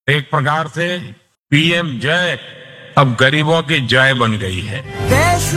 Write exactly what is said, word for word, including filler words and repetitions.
एक प्रकार से पीएम जय अब गरीबों की जय बन गई है। देश